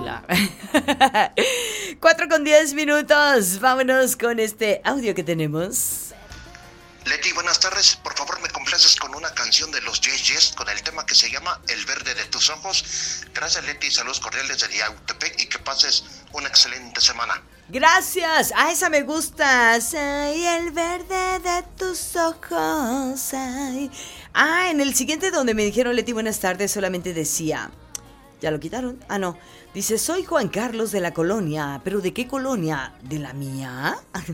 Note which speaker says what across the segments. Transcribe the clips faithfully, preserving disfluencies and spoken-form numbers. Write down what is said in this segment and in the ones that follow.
Speaker 1: No. Cuatro con diez minutos. Vámonos con este audio que tenemos.
Speaker 2: Leti, buenas tardes. Por favor, me complaces con una canción de los Yes Yes con el tema que se llama El verde de tus ojos. Gracias, Leti. Saludos cordiales de Yautepec y que pases una excelente semana.
Speaker 1: Gracias. Ah, esa me gusta. Ay, el verde de tus ojos. Ay. Ah, en el siguiente donde me dijeron Leti, buenas tardes, solamente decía... ¿Ya lo quitaron? Ah, no. Dice, soy Juan Carlos de la colonia. ¿Pero de qué colonia? ¿De la mía?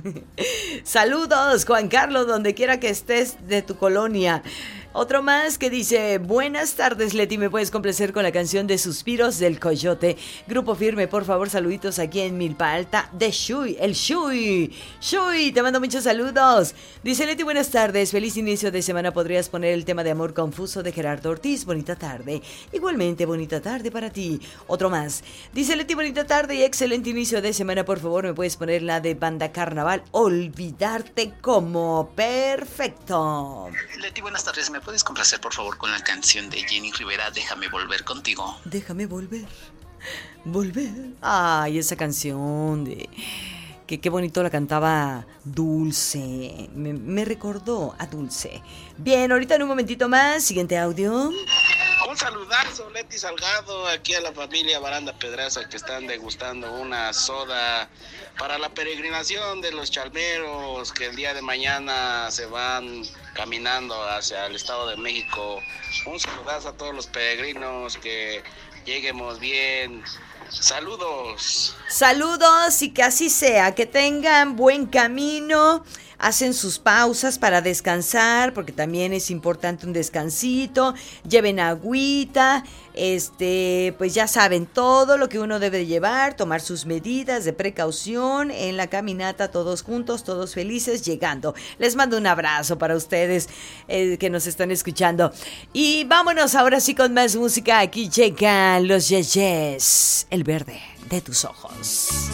Speaker 1: Saludos, Juan Carlos, donde quiera que estés de tu colonia. Otro más que dice, buenas tardes, Leti, ¿me puedes complacer con la canción de Suspiros del Coyote? Grupo Firme, por favor, saluditos aquí en Milpa Alta de Shui, el Shui. Shui, te mando muchos saludos. Dice Leti, buenas tardes, feliz inicio de semana. ¿Podrías poner el tema de Amor Confuso de Gerardo Ortiz? Bonita tarde. Igualmente, bonita tarde para ti. Otro más. Dice Leti, bonita tarde y excelente inicio de semana. Por favor, ¿me puedes poner la de Banda Carnaval? Olvidarte como. Perfecto.
Speaker 3: Leti, buenas tardes, ¿me puedes complacer por favor con la canción de Jenny Rivera, Déjame volver contigo?
Speaker 1: Déjame volver, volver. Ay, esa canción de... Que qué bonito la cantaba Dulce. Me, me recordó a Dulce. Bien, ahorita en un momentito más, siguiente audio.
Speaker 4: Un saludazo, Leti Salgado, aquí a la familia Baranda Pedraza que están degustando una soda para la peregrinación de los chalmeros que el día de mañana se van caminando hacia el Estado de México. Un saludazo a todos los peregrinos, que lleguemos bien. Saludos.
Speaker 1: Saludos y que así sea, que tengan buen camino. Hacen sus pausas para descansar, porque también es importante un descansito. Lleven agüita, este, pues ya saben todo lo que uno debe llevar, tomar sus medidas de precaución en la caminata, todos juntos, todos felices, llegando. Les mando un abrazo para ustedes eh, que nos están escuchando. Y vámonos ahora sí con más música. Aquí llegan los Yes Yes, el verde de tus ojos.